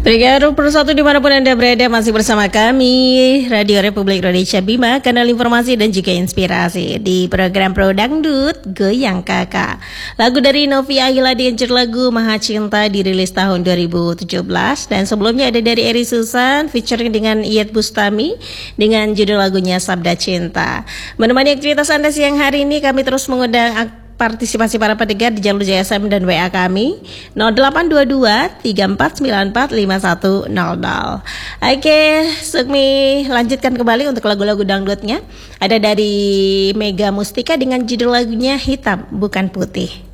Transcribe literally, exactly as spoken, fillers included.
Pendengar Persatu dimanapun Anda berada, masih bersama kami Radio Republik Indonesia Bima, kanal informasi dan juga inspirasi di program Pro Dangdut Goyang Kakak. Lagu dari Novi Ahila Danger, lagu Maha Cinta, dirilis tahun dua ribu tujuh belas. Dan sebelumnya ada dari Eri Susan featuring dengan Iyeth Bustami dengan judul lagunya Sabda Cinta. Menemani aktivitas Anda siang hari ini, kami terus mengundang partisipasi para pendengar di jalur J S M dan W A kami nol delapan dua dua tiga empat sembilan empat lima satu nol nol. Oke, Sukmi lanjutkan kembali untuk lagu-lagu dangdutnya. Ada dari Mega Mustika dengan judul lagunya Hitam Bukan Putih.